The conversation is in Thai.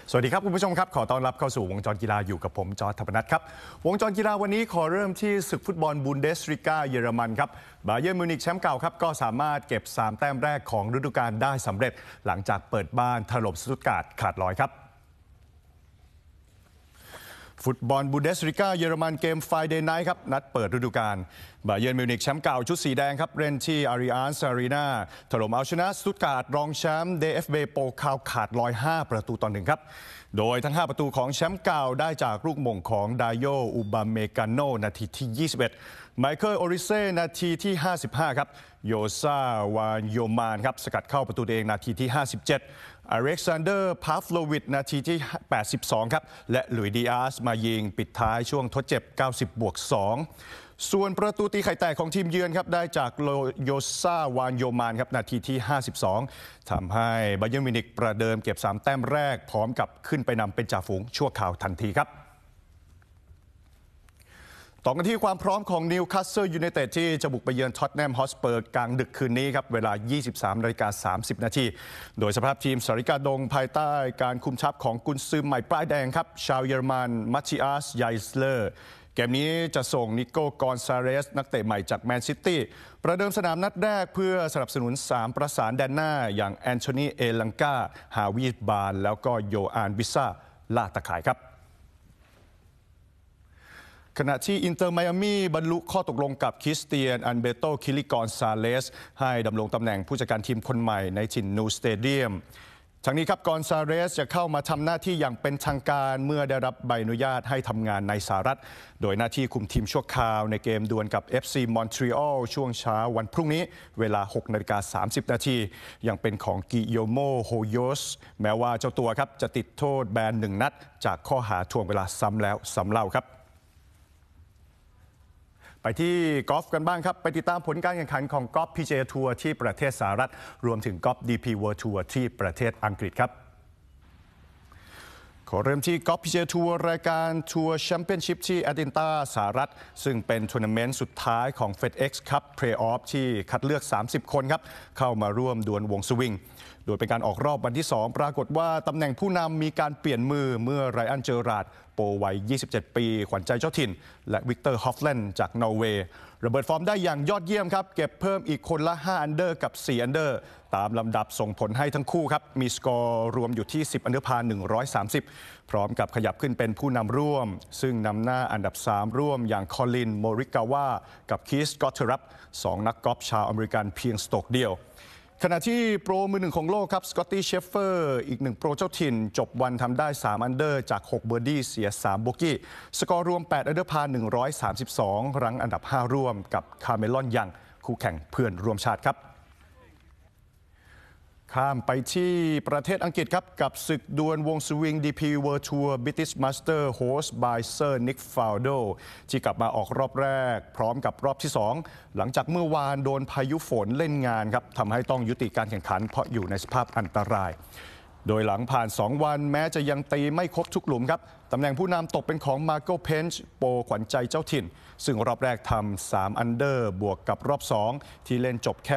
สวัสดีครับคุณผู้ชมครับขอต้อนรับเข้าสู่วงจรกีฬาอยู่กับผมจอร์จ ธรรมนัสครับวงจรกีฬาวันนี้ขอเริ่มที่ศึกฟุตบอลบุนเดสลิก้าเยอรมันครับบาเยิร์นมิวนิกแชมป์เก่าครับก็สามารถเก็บ3แต้มแรกของฤดูกาลได้สำเร็จหลังจากเปิดบ้านถล่มสตุตการ์ตขาดลอยครับฟุตบอลบุนเดสลิก้าเยอรมันเกม Friday Night ครับนัดเปิดฤดูกาลบาเยิร์นมิวนิกแชมป์เก่าชุดสีแดงครับเล่นที่อาริอันส์อารีนาถล่มเอาชนะสตุตการ์ตรองแชมป์ DFB โปรคาวขาดลอย5-1ครับโดยทั้ง5ประตูของแชมป์เก่าได้จากลูกหม่งของดาโยอุบาเมกาโนนาทีที่21ไมเคิลโอริเซ่นาทีที่55ครับโยซาวานโยมานครับสกัดเข้าประตูเองนาทีที่57อเล็กซานเดอร์พาฟโลวิชนาทีที่82ครับและหลุยส์ดิอาสมายิงปิดท้ายช่วงทดเจ็บ90+2ส่วนประตูตีไข่แตกของทีมเยือนครับได้จากโยซาวานโยมานครับนาทีที่52ทำให้บาเยิร์นมิวนิกประเดิมเก็บ3แต้มแรกพร้อมกับขึ้นไปนำเป็นจ่าฝูงชั่วคราวทันทีครับต่อกันที่ความพร้อมของนิวคาสเซิลยูไนเต็ดที่จะบุกไปเยือนท็อตแนมฮอตสเปอร์กลางดึกคืนนี้ครับเวลา 23:30 น.โดยสภาพทีมสาริกาดงภายใต้การคุมทัพของกุนซือใหม่ป้ายแดงครับชาวเยอรมันมัตติอัสไยสเลอร์เกมนี้จะส่งนิโก้กอนซาเรสนักเตะใหม่จากแมนซิตี้ประเดิมสนามนัดแรกเพื่อสนับสนุน3ประสานแดนหน้าอย่างแอนโทนีเอลังกาฮาวิสบานแล้วก็โยอานวิซ่าลาตะข่ายครับขณะที่อินเตอร์ไมอามี่บรรลุข้อตกลงกับคริสเตียนอันเบโตคิลิกอนซาเลสให้ดำรงตำแหน่งผู้จัดการทีมคนใหม่ในถิ่นนูสเตเดียมทั้งนี้ครับกอนซาเรสจะเข้ามาทำหน้าที่อย่างเป็นทางการเมื่อได้รับใบอนุญาตให้ทำงานในสหรัฐโดยหน้าที่คุมทีมชั่วคราวในเกมดวลกับ FC มอนทรีออลช่วงเช้าวันพรุ่งนี้เวลา 6:30 น.ยังเป็นของกิโยโมโฮโยสแม้ว่าเจ้าตัวครับจะติดโทษแบน1 นัดจากข้อหาทวงเวลาซ้ำแล้วซ้ำเล่าครับไปที่กอล์ฟกันบ้างครับไปติดตามผลการแข่งขันของกอล์ฟ PGA ทัวร์ที่ประเทศสหรัฐรวมถึงกอล์ฟ DP World Tour ที่ประเทศอังกฤษครับขอเริ่มที่กอล์ฟ PGA ทัวร์รายการทัวร์แชมเปี้ยนชิพที่แอตแลนตาสหรัฐซึ่งเป็นทัวร์นาเมนต์สุดท้ายของ FedEx Cup Playoff ที่คัดเลือก30 คนครับเข้ามาร่วมดวลวงสวิงโดยเป็นการออกรอบวันที่2ปรากฏว่าตำแหน่งผู้นำมีการเปลี่ยนมือเมื่อไรอันเจอราร์ดโปรวัย27 ปีขวัญใจเจ้าถิ่นและวิกเตอร์ฮอฟแลนด์จากนอร์เวย์ระเบิดฟอร์มได้อย่างยอดเยี่ยมครับเก็บเพิ่มอีกคนละ5อันเดอร์กับ4อันเดอร์ตามลำดับส่งผลให้ทั้งคู่ครับมีสกอร์รวมอยู่ที่10อันเดอร์พา130พร้อมกับขยับขึ้นเป็นผู้นำร่วมซึ่งนำหน้าอันดับ3ร่วมอย่างคอลินโมริกาวากับคีสกอตเทอร์รับ2นักกอล์ฟชาวอเมริกันเพียงสโตรกเดียวขณะที่โปรมือ1ของโลกครับสกอตตี้เชฟเฟอร์อีก1โปรเจ้าถิ่นจบวันทำได้3อันเดอร์จาก6เบอร์ดี้เสีย3โบกี้สกอร์รวม8อันเดอร์พา132รั้งอันดับ5ร่วมกับคาร์เมลอนยังคู่แข่งเพื่อนร่วมชาติครับข้ามไปที่ประเทศอังกฤษครับกับศึกดวลวงสวิง DP World Tour British Master Host by Sir Nick Faldo ที่กลับมาออกรอบแรกพร้อมกับรอบที่2หลังจากเมื่อวานโดนพายุฝนเล่นงานครับทำให้ต้องยุติการแข่งขันเพราะอยู่ในสภาพอันตรายโดยหลังผ่าน2วันแม้จะยังตีไม่ครบทุกหลุมครับตำแหน่งผู้นำตกเป็นของมาร์โกเพนช์โปรขวัญใจเจ้าถิ่นซึ่งรอบแรกทำ3อันเดอร์บวกกับรอบ2ที่เล่นจบแค่